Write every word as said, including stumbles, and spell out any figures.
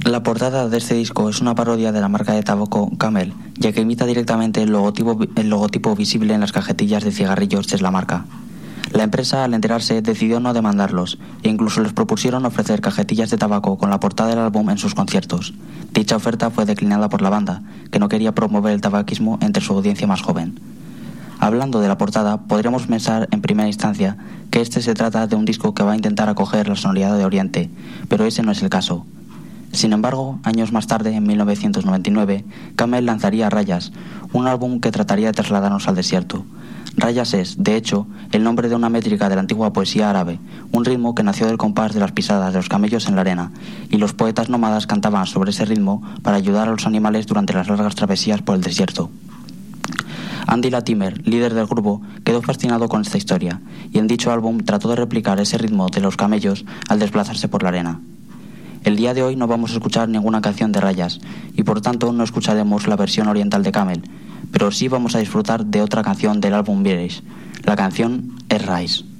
La portada de este disco es una parodia de la marca de tabaco Camel, ya que imita directamente el logotipo, el logotipo visible en las cajetillas de cigarrillos de la marca. La empresa, al enterarse, decidió no demandarlos e incluso les propusieron ofrecer cajetillas de tabaco con la portada del álbum en sus conciertos. Dicha oferta fue declinada por la banda, que no quería promover el tabaquismo entre su audiencia más joven. Hablando de la portada, podríamos pensar en primera instancia que este se trata de un disco que va a intentar acoger la sonoridad de Oriente, pero ese no es el caso. Sin embargo, años más tarde, en mil novecientos noventa y nueve, Camel lanzaría Rayas, un álbum que trataría de trasladarnos al desierto. Rayas es, de hecho, el nombre de una métrica de la antigua poesía árabe, un ritmo que nació del compás de las pisadas de los camellos en la arena, y los poetas nómadas cantaban sobre ese ritmo para ayudar a los animales durante las largas travesías por el desierto. Andy Latimer, líder del grupo, quedó fascinado con esta historia, y en dicho álbum trató de replicar ese ritmo de los camellos al desplazarse por la arena. El día de hoy no vamos a escuchar ninguna canción de Rayas, y por tanto no escucharemos la versión oriental de Camel, pero sí vamos a disfrutar de otra canción del álbum Village. La canción es Rise.